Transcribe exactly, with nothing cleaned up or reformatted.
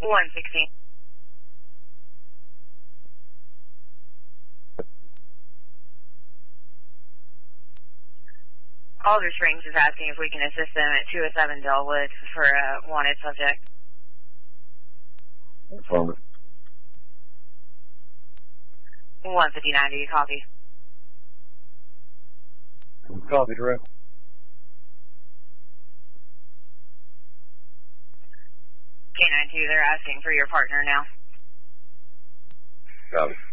one sixteen. Alder Springs is asking if we can assist them at two oh seven Delwood for a wanted subject. Affirmative. one fifty-nine, do you copy? Copy, direct. K nine two, they're asking for your partner now. Copy.